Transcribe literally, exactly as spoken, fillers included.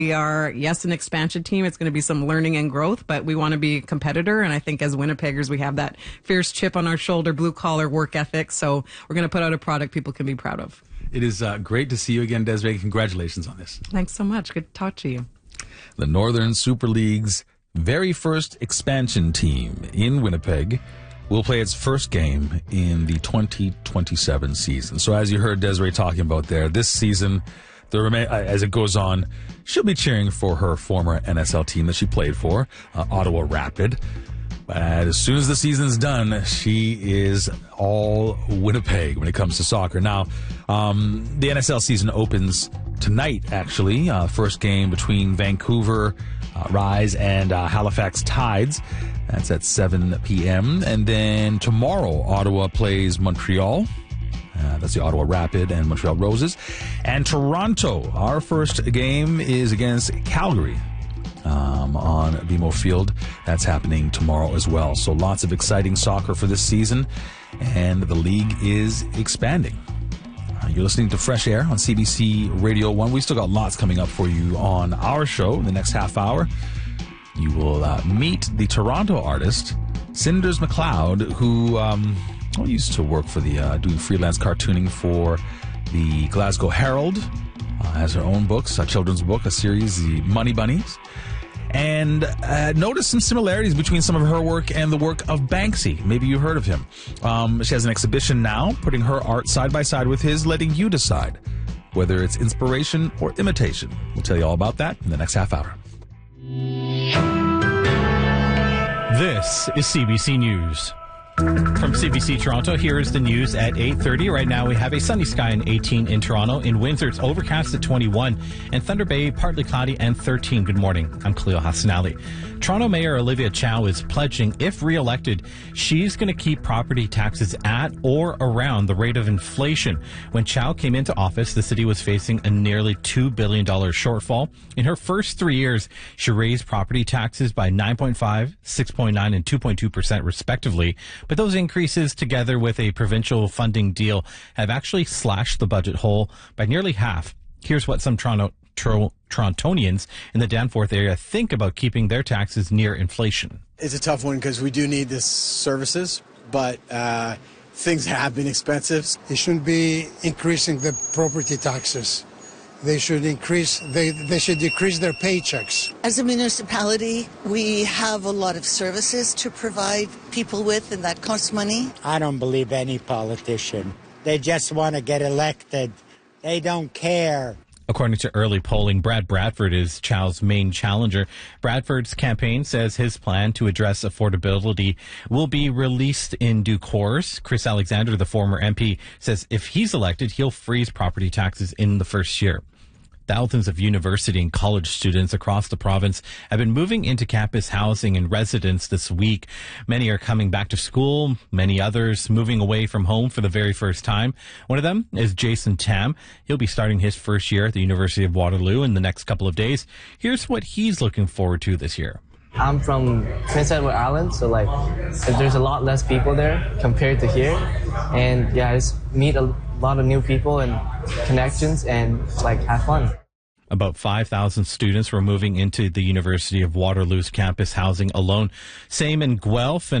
We are, yes, an expansion team. It's going to be some learning and growth, but we want to be a competitor. And I think as Winnipeggers, we have that fierce chip on our shoulder, blue collar work ethic. So we're going to put out a product people can be proud of. It is uh, great to see you again, Desiree. Congratulations on this. Thanks so much. Good to talk to you. The Northern Super League's very first expansion team in Winnipeg will play its first game in the twenty twenty-seven season. So as you heard Desiree talking about there, this season, the remain, as it goes on, she'll be cheering for her former N S L team that she played for, uh, Ottawa Rapid. But as soon as the season's done, she is all Winnipeg when it comes to soccer. Now, um, the N S L season opens tonight, actually. Uh, first game between Vancouver uh, Rise and uh, Halifax Tides. That's at seven p.m. And then tomorrow, Ottawa plays Montreal. Uh, that's the Ottawa Rapid and Montreal Roses. And Toronto, our first game is against Calgary um, on B M O Field. That's happening tomorrow as well. So lots of exciting soccer for this season, and the league is expanding. Uh, you're listening to Fresh Air on C B C Radio one. We still got lots coming up for you on our show in the next half hour. You will uh, meet the Toronto artist, Cinders McLeod, who... Um, I used to work for the, uh, doing freelance cartooning for the Glasgow Herald. Uh, has her own books, a children's book, a series, the Money Bunnies. And uh, noticed some similarities between some of her work and the work of Banksy. Maybe you heard of him. Um, she has an exhibition now, putting her art side by side with his, letting you decide whether it's inspiration or imitation. We'll tell you all about that in the next half hour. This is C B C News. From C B C Toronto, here is the news at eight thirty. Right now, we have a sunny sky in eighteen in Toronto. In Windsor, it's overcast at twenty-one. And Thunder Bay, partly cloudy and thirteen. Good morning. I'm Khalil Hassanali. Toronto Mayor Olivia Chow is pledging, if re-elected, she's going to keep property taxes at or around the rate of inflation. When Chow came into office, the city was facing a nearly two billion dollars shortfall. In her first three years, she raised property taxes by nine point five, six point nine, and two point two percent respectively. But those increases, together with a provincial funding deal, have actually slashed the budget hole by nearly half. Here's what some Toronto, Tro, Torontonians in the Danforth area think about keeping their taxes near inflation. It's a tough one because we do need these services, but uh, things have been expensive. They shouldn't be increasing the property taxes. They should increase, they, they should decrease their paychecks. As a municipality, we have a lot of services to provide people with, and that costs money. I don't believe any politician. They just want to get elected. They don't care. According to early polling, Brad Bradford is Chow's main challenger. Bradford's campaign says his plan to address affordability will be released in due course. Chris Alexander, the former M P, says if he's elected, he'll freeze property taxes in the first year. Thousands of university and college students across the province have been moving into campus housing and residence this week. Many are coming back to school, many others moving away from home for the very first time. One of them is Jason Tam. He'll be starting his first year at the University of Waterloo in the next couple of days. Here's what he's looking forward to this year. I'm from Prince Edward Island, so like there's a lot less people there compared to here. And yeah, I just meet a lot of new people and connections and like have fun. About five thousand students were moving into the University of Waterloo's campus housing alone. Same in Guelph and